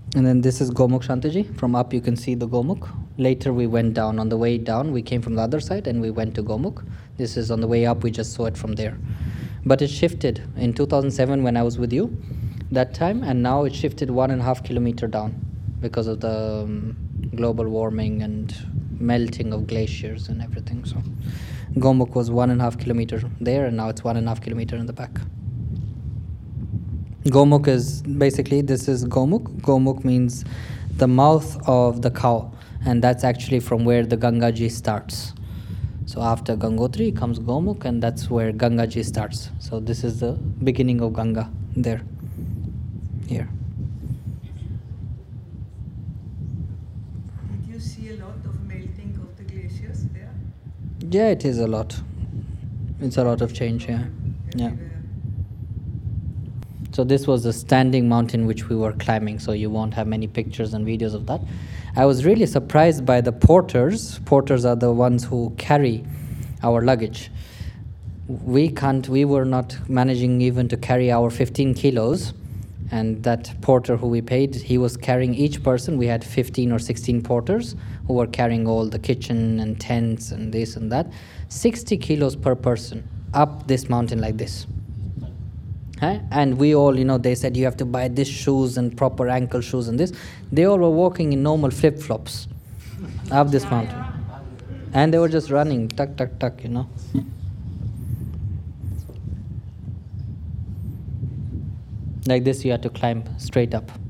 And then this is Gomukh Shantaji. From up you can see the Gomukh. Later we went down. On the way down we came from the other side and we went to Gomukh. This is on the way up, we just saw it from there. But it shifted in 2007 when I was with you that time, and now it shifted 1.5 kilometer down because of the global warming and melting of glaciers and everything. So Gomukh was 1.5 kilometer there, and now it's 1.5 kilometer in the back. Gomukh is basically, this is Gomukh. Gomukh means the mouth of the cow, and that's actually from where the Gangaji starts. So after Gangotri comes Gomukh, and that's where Gangaji starts. So this is the beginning of Ganga there, here. Did you see a lot of melting of the glaciers there? Yeah, it is a lot. It's a lot of change, yeah. Yeah. So this was a standing mountain which we were climbing, so you won't have many pictures and videos of that. I was really surprised by the porters. Porters are the ones who carry our luggage. We were not managing even to carry our 15 kilos. And that porter who we paid, he was carrying each person. We had 15 or 16 porters who were carrying all the kitchen and tents and this and that. 60 kilos per person up this mountain like this. And we all, they said you have to buy this shoes and proper ankle shoes and this. They all were walking in normal flip-flops up this mountain. And they were just running, tuck, tuck, tuck, Like this you had to climb straight up.